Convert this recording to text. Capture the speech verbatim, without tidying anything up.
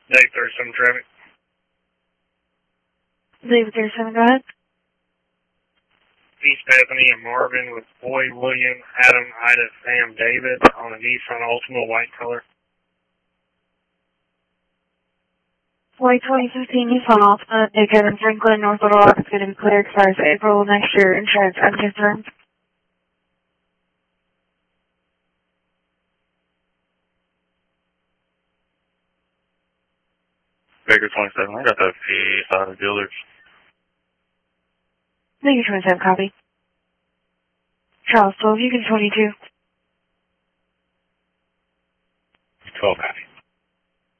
Dave thirty-seven traffic. Dave thirty-seven, go ahead. East Bethany and Marvin with Boyd, William, Adam, Ida, Sam, David on a Nissan Altima white color. White twenty fifteen Nissan Altima, Nick Adam Franklin, North Little Rock, is going to be clear, expires April next year, insurance unconfirmed. Baker twenty-seven, I got that P side of dealers. Baker twenty-seven, copy. Charles twelve, you can twenty-two. twelve, copy.